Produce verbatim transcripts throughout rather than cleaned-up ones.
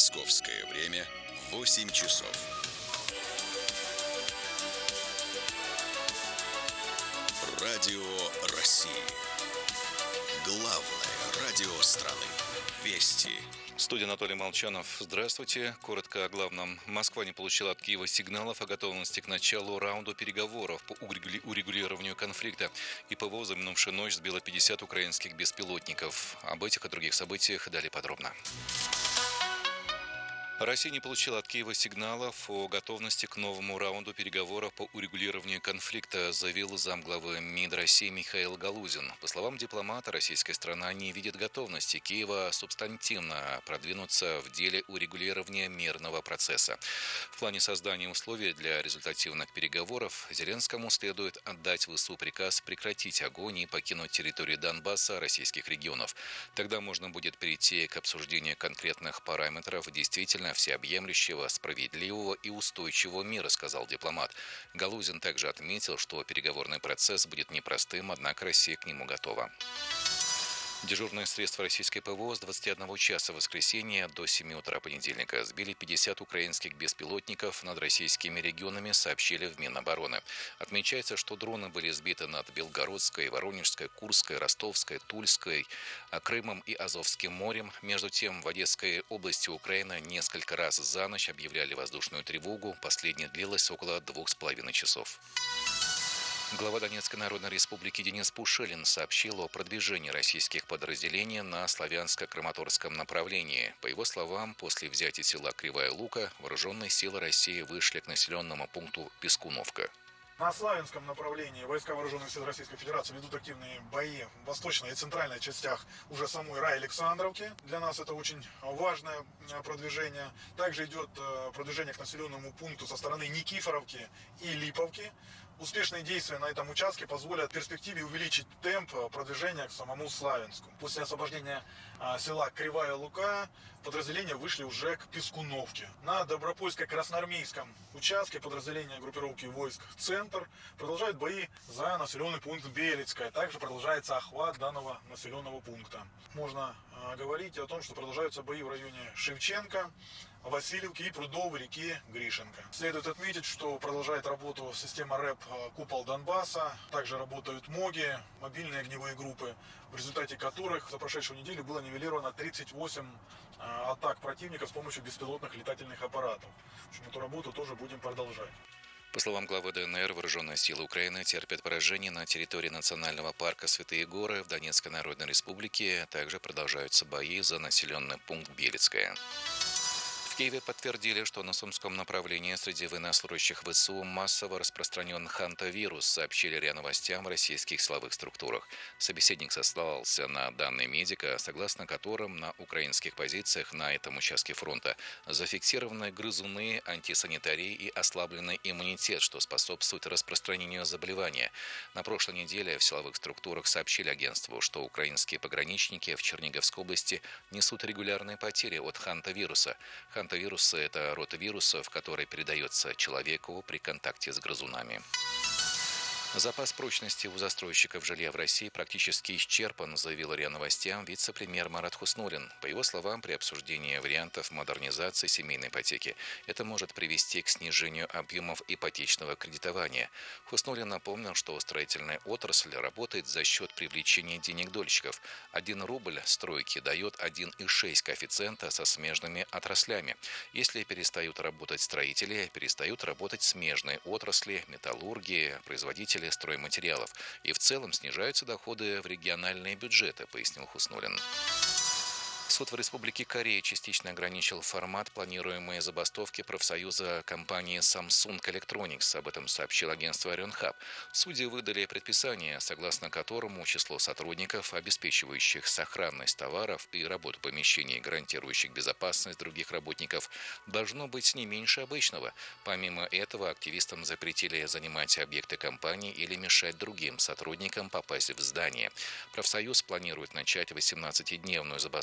Московское время восемь часов. Радио России. Главное радио страны. Вести. В студии Анатолий Молчанов. Здравствуйте. Коротко о главном. Москва не получила от Киева сигналов о готовности к началу раунда переговоров по урегулированию конфликта. И ПВО за минувшую ночь сбило пятьдесят украинских беспилотников. Об этих и других событиях далее подробно. Россия не получила от Киева сигналов о готовности к новому раунду переговоров по урегулированию конфликта, заявил замглавы МИД России Михаил Галузин. По словам дипломата, российская сторона не видит готовности Киева субстантивно продвинуться в деле урегулирования мирного процесса. В плане создания условий для результативных переговоров Зеленскому следует отдать ВСУ приказ прекратить огонь и покинуть территорию Донбасса, российских регионов. Тогда можно будет перейти к обсуждению конкретных параметров действительно всеобъемлющего, справедливого и устойчивого мира, сказал дипломат. Галузин также отметил, что переговорный процесс будет непростым, однако Россия к нему готова. Дежурные средства российской ПВО с двадцати одного часа воскресенья до семи утра понедельника сбили пятьдесят украинских беспилотников над российскими регионами, сообщили в Минобороны. Отмечается, что дроны были сбиты над Белгородской, Воронежской, Курской, Ростовской, Тульской, Крымом и Азовским морем. Между тем, в Одесской области Украины несколько раз за ночь объявляли воздушную тревогу. Последняя длилась около двух с половиной часов. Глава Донецкой Народной Республики Денис Пушилин сообщил о продвижении российских подразделений на Славянско-Краматорском направлении. По его словам, после взятия села Кривая Лука вооруженные силы России вышли к населенному пункту Пескуновка. На Славянском направлении войска Вооруженных сил Российской Федерации ведут активные бои в восточной и центральной частях уже самой Рай-Александровки. Для нас это очень важное продвижение. Также идет продвижение к населенному пункту со стороны Никифоровки и Липовки. Успешные действия на этом участке позволят в перспективе увеличить темп продвижения к самому Славянску. После освобождения села Кривая Лука подразделения вышли уже к Пескуновке. На Добропольско-Красноармейском участке подразделения группировки войск «Центр» продолжают бои за населенный пункт Белецкая. Также продолжается охват данного населенного пункта. Можно говорить о том, что продолжаются бои в районе Шевченко, Васильевки и прудов реки Гришенко. Следует отметить, что продолжает работу система РЭП «Купол Донбасса». Также работают МОГи, мобильные огневые группы, в результате которых за прошедшую неделю было нивелировано тридцать восемь атак противника с помощью беспилотных летательных аппаратов. В общем, эту работу тоже будем продолжать. По словам главы ДНР, вооруженные силы Украины терпят поражение на территории национального парка Святые Горы в Донецкой Народной Республике. Также продолжаются бои за населенный пункт Белецкая. В Киеве подтвердили, что на Сумском направлении среди военнослужащих ВСУ массово распространен хантавирус, сообщили РИА Новостям в российских силовых структурах. Собеседник сослался на данные медика, согласно которым на украинских позициях на этом участке фронта зафиксированы грызуны, антисанитарии и ослабленный иммунитет, что способствует распространению заболевания. На прошлой неделе в силовых структурах сообщили агентству, что украинские пограничники в Черниговской области несут регулярные потери от хантавируса. Хантавирусы – это род вирусов, который передается человеку при контакте с грызунами. Запас прочности у застройщиков жилья в России практически исчерпан, заявил РИА Новостям вице-премьер Марат Хуснуллин. По его словам, при обсуждении вариантов модернизации семейной ипотеки это может привести к снижению объемов ипотечного кредитования. Хуснуллин напомнил, что строительная отрасль работает за счет привлечения денег дольщиков. Один рубль стройки дает один целых шесть десятых коэффициента со смежными отраслями. Если перестают работать строители, перестают работать смежные отрасли, металлургии, производители стройматериалов. И в целом снижаются доходы в региональные бюджеты, пояснил Хуснуллин. Суд в Республике Корея частично ограничил формат планируемой забастовки профсоюза компании Samsung Electronics. Об этом сообщил агентство Рёнхаб. Судьи выдали предписание, согласно которому число сотрудников, обеспечивающих сохранность товаров и работу помещений, гарантирующих безопасность других работников, должно быть не меньше обычного. Помимо этого, активистам запретили занимать объекты компании или мешать другим сотрудникам попасть в здание. Профсоюз планирует начать восемнадцатидневную забастовку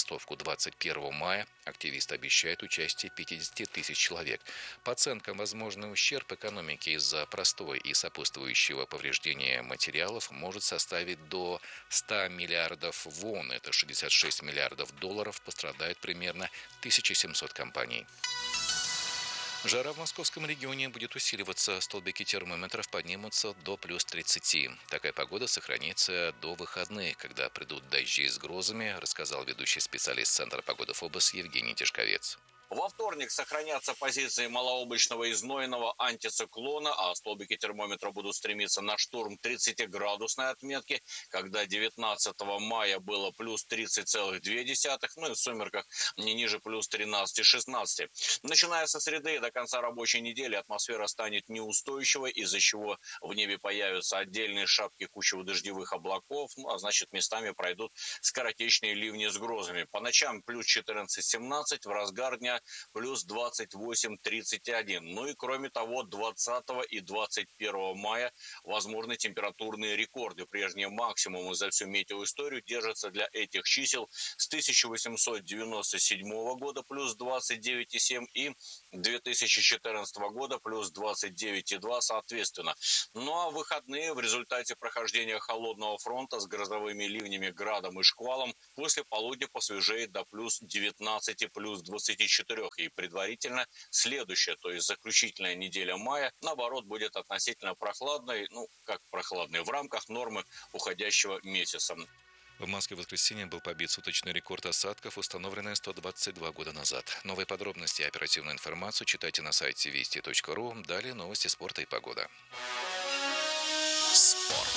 двадцать первого мая. Активисты обещают участие пятьдесят тысяч человек. По оценкам, возможный ущерб экономике из-за простоя и сопутствующего повреждения материалов может составить до ста миллиардов вон. Это шестьдесят шесть миллиардов долларов. Пострадает примерно тысяча семьсот компаний. Жара в московском регионе будет усиливаться, столбики термометров поднимутся до плюс тридцати. Такая погода сохранится до выходных, когда придут дожди с грозами, рассказал ведущий специалист Центра погоды ФОБОС Евгений Тишковец. Во вторник сохранятся позиции малооблачного и знойного антициклона, а столбики термометра будут стремиться на штурм тридцатиградусной отметки, когда девятнадцатого мая было плюс тридцать целых две десятых, ну и в сумерках не ниже плюс тринадцати-шестнадцати. Начиная со среды до конца рабочей недели атмосфера станет неустойчивой, из-за чего в небе появятся отдельные шапки кучево-дождевых облаков, ну а значит местами пройдут скоротечные ливни с грозами. По ночам плюс четырнадцать-семнадцать, в разгар дня плюс двадцать восемь тридцать один. Ну и кроме того, двадцатого и двадцать первого мая возможны температурные рекорды. Прежние максимумы за всю метеоисторию держатся для этих чисел с тысяча восемьсот девяносто седьмого года плюс двадцать девять и семь и две тысячи четырнадцатого года плюс двадцать девять и два соответственно. Ну а в выходные в результате прохождения холодного фронта с грозовыми ливнями, градом и шквалом после полудня посвежеет до плюс девятнадцати, плюс двадцати четырёх. И предварительно следующая, то есть заключительная неделя мая, наоборот, будет относительно прохладной, ну, как прохладной, в рамках нормы уходящего месяца. В Москве в воскресенье был побит суточный рекорд осадков, установленный сто двадцать два года назад. Новые подробности и оперативную информацию читайте на сайте вести точка ру. Далее новости спорта и погода. Спорт.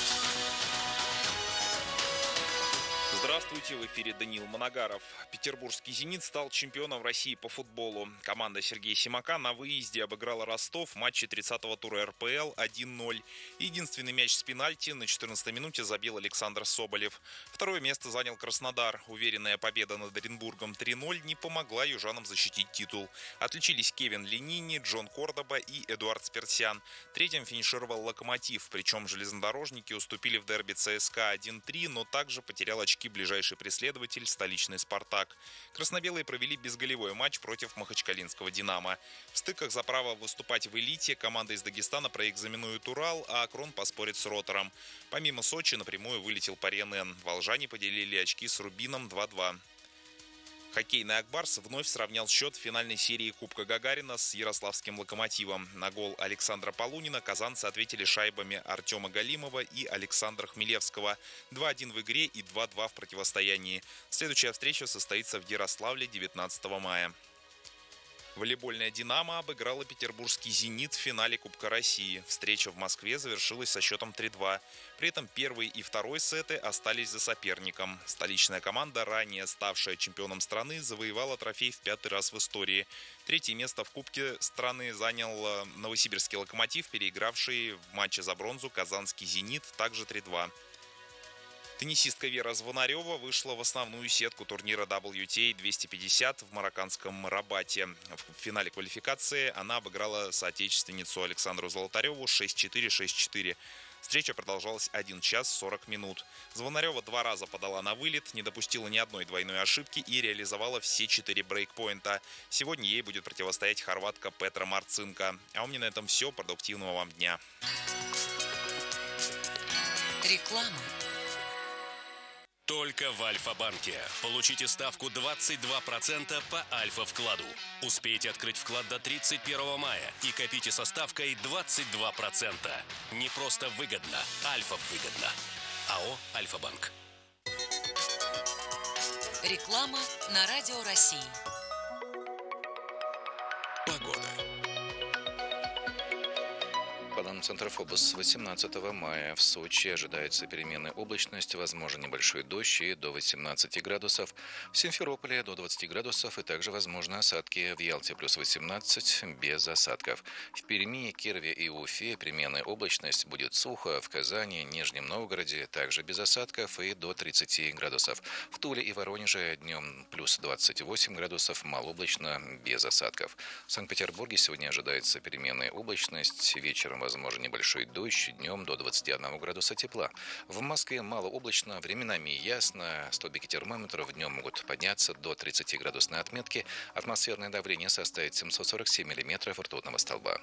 Здравствуйте, в эфире Даниил Моногаров. Петербургский «Зенит» стал чемпионом России по футболу. Команда Сергея Симака на выезде обыграла Ростов в матче тридцатого тура эр пэ эл один ноль. Единственный мяч с пенальти на четырнадцатой минуте забил Александр Соболев. Второе место занял Краснодар. Уверенная победа над Оренбургом три ноль не помогла южанам защитить титул. Отличились Кевин Ленини, Джон Кордоба и Эдуард Сперсян. Третьим финишировал «Локомотив», причем железнодорожники уступили в дерби цэ эс ка один три, но также потерял очки ближайший преследователь столичный «Спартак». Красно-белые провели безголевой матч против махачкалинского «Динамо». В стыках за право выступать в элите команда из Дагестана проэкзаменует Урал, а Акрон поспорит с Ротором. Помимо Сочи напрямую вылетел Парен-Н. Волжане поделили очки с Рубином два-два. Хоккейный «Акбарс» вновь сравнял счет в финальной серии Кубка Гагарина с ярославским «Локомотивом». На гол Александра Полунина казанцы ответили шайбами Артема Галимова и Александра Хмелевского. два-один в игре и два-два в противостоянии. Следующая встреча состоится в Ярославле девятнадцатого мая. Волейбольная «Динамо» обыграла петербургский «Зенит» в финале Кубка России. Встреча в Москве завершилась со счетом три-два. При этом первый и второй сеты остались за соперником. Столичная команда, ранее ставшая чемпионом страны, завоевала трофей в пятый раз в истории. Третье место в Кубке страны занял новосибирский «Локомотив», переигравший в матче за бронзу казанский «Зенит», также три-два. Теннисистка Вера Звонарева вышла в основную сетку турнира дабл ю ти эй двести пятьдесят в марокканском Рабате. В финале квалификации она обыграла соотечественницу Александру Золотареву шесть-четыре, шесть-четыре. Встреча продолжалась один час сорок минут. Звонарева два раза подала на вылет, не допустила ни одной двойной ошибки и реализовала все четыре брейкпоинта. Сегодня ей будет противостоять хорватка Петра Марцинка. А у меня на этом все. Продуктивного вам дня. Реклама. Только в Альфа-банке. Получите ставку двадцать два процента по Альфа-вкладу. Успейте открыть вклад до тридцать первого мая и копите со ставкой двадцать два процента. Не просто выгодно, Альфа-выгодно. АО «Альфа-банк». Реклама на Радио России. Погода. По данным Центра ФОБОС, с восемнадцатого мая в Сочи ожидается переменная облачность, возможен небольшой дождь и до восемнадцати градусов. В Симферополе до двадцати градусов и также возможны осадки. В Ялте плюс восемнадцать без осадков. В Перми, Кирове и Уфе переменная облачность, будет сухо. В Казани, Нижнем Новгороде также без осадков и до тридцати градусов. В Туле и Воронеже днем плюс двадцать восемь градусов, малооблачно без осадков. В Санкт-Петербурге сегодня ожидается переменная облачность, вечером возможно возможен небольшой дождь, днем до двадцати одного градуса тепла. В Москве малооблачно, временами ясно, столбики термометров днем могут подняться до тридцатиградусной отметки, атмосферное давление составит семьсот сорок семь миллиметров ртутного столба.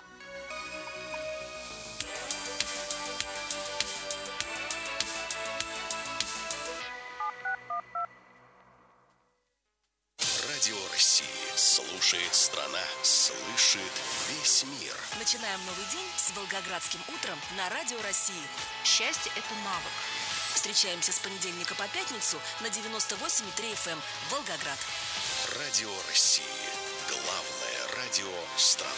Радио России. Слушает страна. Слышит весь мир. Начинаем новый день с Волгоградским утром на Радио России. Счастье – это навык. Встречаемся с понедельника по пятницу на девяносто восемь и три эф эм Волгоград. Радио России. Главное радио страны.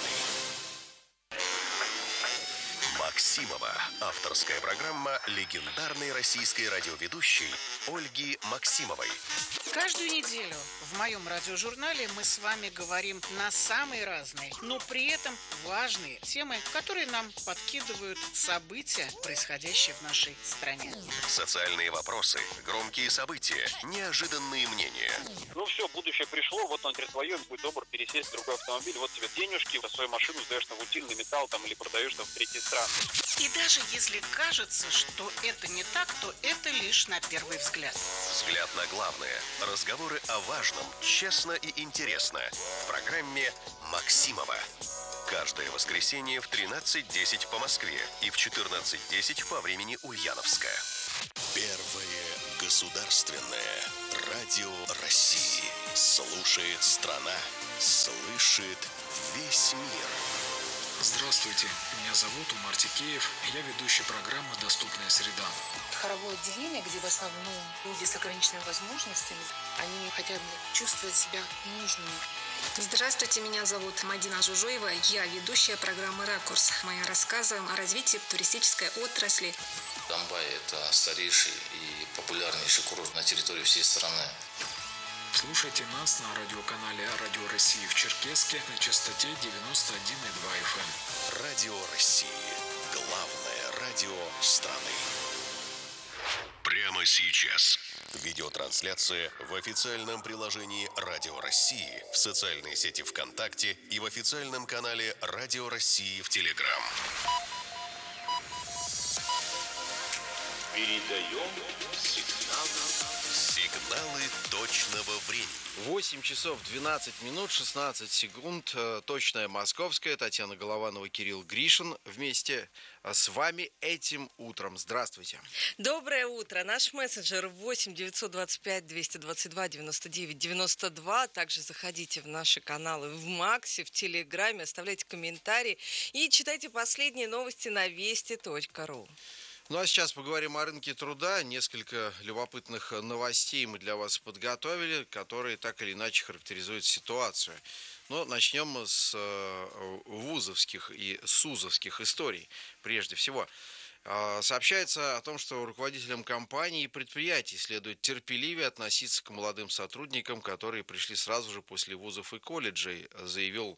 Максимова. Авторская программа легендарной российской радиоведущей Ольги Максимовой. Каждую неделю в моем радиожурнале мы с вами говорим на самые разные, но при этом важные темы, которые нам подкидывают события, происходящие в нашей стране. Социальные вопросы, громкие события, неожиданные мнения. Ну все, будущее пришло, вот он теперь твое, будь добр, пересесть в другой автомобиль, вот тебе денежки, свою машину сдаешь на утильный металл там или продаешь там в третьей стране. И даже если кажется, что это не так, то это лишь на первый взгляд. Взгляд на главное. Разговоры о важном, честно и интересно. В программе «Максимова». Каждое воскресенье в тринадцать десять по Москве и в четырнадцать десять по времени Ульяновска. Первое государственное радио России. Слушает страна. Слышит весь мир. Здравствуйте, меня зовут Умар Тикеев, я ведущий программы «Доступная среда». Хоровое отделение, где в основном люди с ограниченными возможностями, они хотят чувствовать себя нужными. Здравствуйте, меня зовут Мадина Жужоева, я ведущая программы «Ракурс». Мы рассказываем о развитии туристической отрасли. Домбай – это старейший и популярнейший курорт на территории всей страны. Слушайте нас на радиоканале «Радио России» в Черкесске на частоте девяносто один и два эф эм. Радио России. Главное радио страны. Прямо сейчас. Видеотрансляция в официальном приложении «Радио России», в социальной сети ВКонтакте и в официальном канале «Радио России» в Телеграм. Передаем сигналы. Сигналы точного времени. восемь часов двенадцать минут шестнадцать секунд. Точное московское. Татьяна Голованова, Кирилл Гришин. Вместе с вами этим утром. Здравствуйте. Доброе утро. Наш мессенджер восемь девятьсот двадцать пять двести двадцать два девяносто девять девяносто два. Также заходите в наши каналы в Максе, в Телеграме, оставляйте комментарии и читайте последние новости на вести точка ру. Ну а сейчас поговорим о рынке труда. Несколько любопытных новостей мы для вас подготовили, которые так или иначе характеризуют ситуацию. Но начнем с вузовских и сузовских историй. Прежде всего, сообщается о том, что руководителям компаний и предприятий следует терпеливее относиться к молодым сотрудникам, которые пришли сразу же после вузов и колледжей, заявил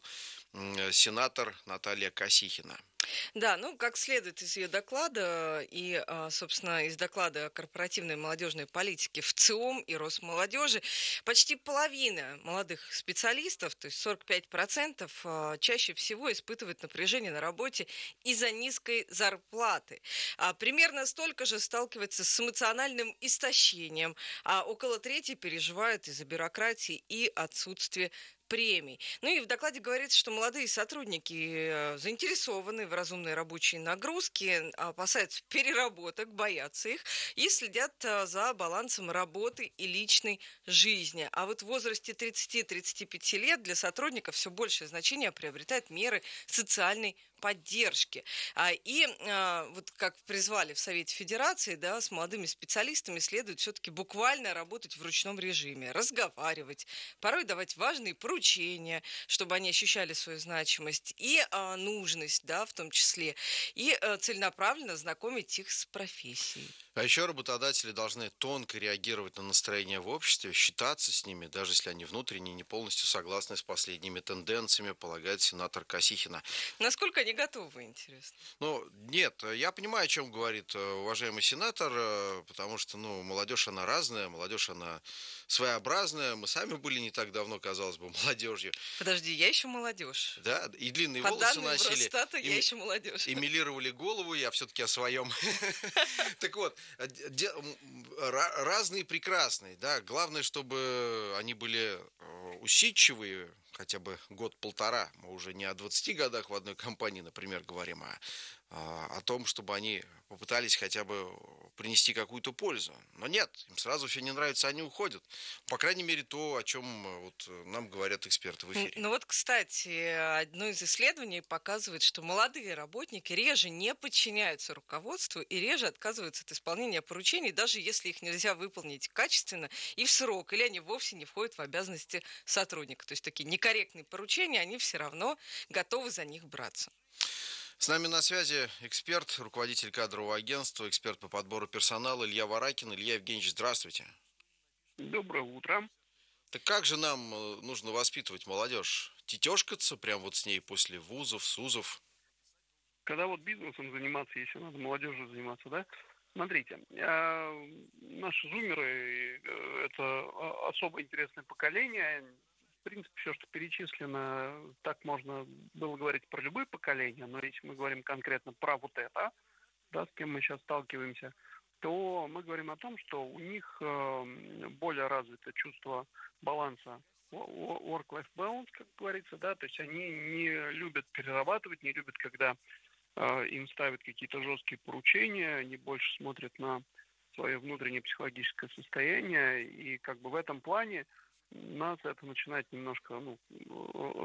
сенатор Наталья Косихина. Да, ну, как следует из ее доклада и, собственно, из доклада корпоративной молодежной политики в ЦИОМ и Росмолодежи, почти половина молодых специалистов, то есть сорок пять процентов, чаще всего испытывают напряжение на работе из-за низкой зарплаты. А примерно столько же сталкиваются с эмоциональным истощением, а около трети переживают из-за бюрократии и отсутствия премий. Ну и в докладе говорится, что молодые сотрудники заинтересованы в разумной рабочей нагрузке, опасаются переработок, боятся их и следят за балансом работы и личной жизни. А вот в возрасте тридцати-тридцати пяти лет для сотрудников все большее значение приобретают меры социальной поддержки. И вот как призвали в Совете Федерации, да, с молодыми специалистами следует все-таки буквально работать в ручном режиме, разговаривать, порой давать важные поручения, чтобы они ощущали свою значимость и нужность, да, в том числе, и целенаправленно знакомить их с профессией. А еще работодатели должны тонко реагировать на настроение в обществе, считаться с ними, даже если они внутренне не полностью согласны с последними тенденциями, полагает сенатор Косихина. Насколько они не готовы, интересно. Ну, нет, я понимаю, о чем говорит уважаемый сенатор, потому что, ну, молодежь, она разная, молодежь, она своеобразная. Мы сами были не так давно, казалось бы, молодежью. Подожди, я еще молодежь. Да, и длинные По волосы данным носили. Росстата, я и, еще молодежь. И милировали голову, я все-таки о своем. Так вот, разные прекрасные, да. Главное, чтобы они были усидчивые, хотя бы год-полтора. Мы уже не о двадцати годах в одной компании, например, говорим, а о том, чтобы они попытались хотя бы принести какую-то пользу. Но нет, им сразу все не нравится, они уходят. По крайней мере, то, о чем вот нам говорят эксперты в эфире. Ну вот, кстати, одно из исследований показывает, что молодые работники реже не подчиняются руководству и реже отказываются от исполнения поручений, даже если их нельзя выполнить качественно и в срок, или они вовсе не входят в обязанности сотрудника. То есть такие некорректные поручения, они все равно готовы за них браться. С нами на связи эксперт, руководитель кадрового агентства, эксперт по подбору персонала Илья Варакин. Илья Евгеньевич, здравствуйте. Доброе утро. Так как же нам нужно воспитывать молодежь? Тетешкаться прям вот с ней после вузов, СУЗов? Когда вот бизнесом заниматься, если надо молодежью заниматься, да? Смотрите, э, наши зумеры э, – это особо интересное поколение. В принципе, все, что перечислено, так можно было говорить про любые поколения, но если мы говорим конкретно про вот это, да, с кем мы сейчас сталкиваемся, то мы говорим о том, что у них э, более развито чувство баланса, work-life balance, как говорится, да, то есть они не любят перерабатывать, не любят, когда э, им ставят какие-то жесткие поручения, они больше смотрят на свое внутреннее психологическое состояние, и как бы в этом плане нас это начинает немножко, ну,